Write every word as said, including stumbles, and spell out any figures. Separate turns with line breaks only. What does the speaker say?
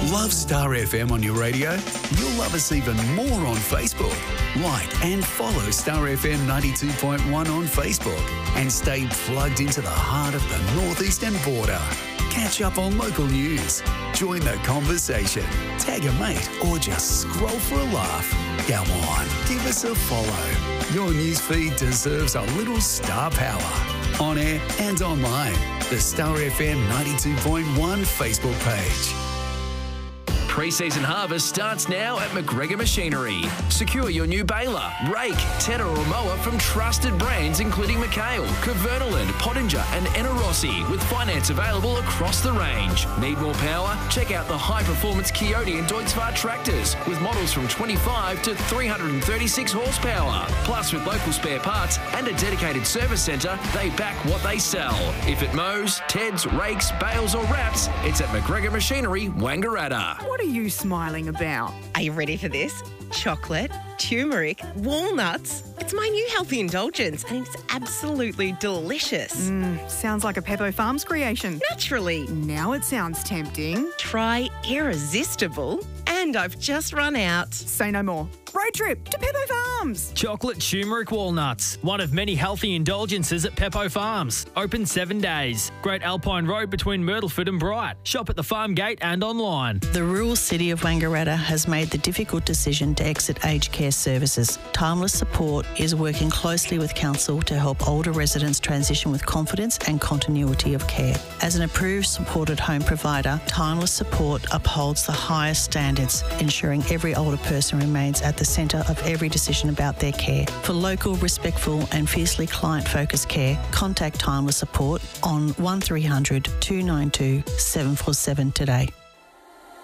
Love Star F M on your radio? You'll love us even more on Facebook. Like and follow Star F M ninety-two point one on Facebook and stay plugged into the heart of the northeastern border. Catch up on local news, join the conversation, tag a mate or just scroll for a laugh. Go on, give us a follow. Your newsfeed deserves a little star power. On air and online, the Star F M ninety-two point one Facebook page.
Pre-season harvest starts now at McGregor Machinery. Secure your new baler, rake, tedder or mower from trusted brands including McHale, Cavernaland, Pottinger and Enerossi, with finance available across the range. Need more power? Check out the high-performance Coyote and Deutz-Fahr tractors with models from twenty-five to three hundred thirty-six horsepower. Plus, with local spare parts and a dedicated service centre, they back what they sell. If it mows, teds, rakes, bales or wraps, it's at McGregor Machinery, Wangaratta.
What are you smiling about?
Are you ready for this? Chocolate, turmeric, walnuts. It's my new healthy indulgence and it's absolutely delicious.
Mm, sounds like a Peppo Farms creation.
Naturally.
Now it sounds tempting.
Try Irresistible. And I've just run out.
Say no more. Road trip to Peppo Farms.
Chocolate turmeric walnuts, one of many healthy indulgences at Peppo Farms. Open seven days. Great Alpine Road between Myrtleford and Bright. Shop at the farm gate and online.
The rural city of Wangaratta has made the difficult decision to exit aged care services. Timeless Support is working closely with Council to help older residents transition with confidence and continuity of care. As an approved supported home provider, Timeless Support upholds the highest standards, ensuring every older person remains at the centre of every decision about their care. For local, respectful and fiercely client-focused care, contact Timeless Support on one three hundred, two nine two, seven four seven today.